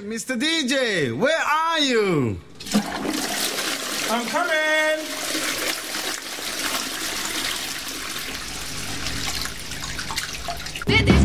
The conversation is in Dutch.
Mr. DJ, where are you? I'm coming! Dit is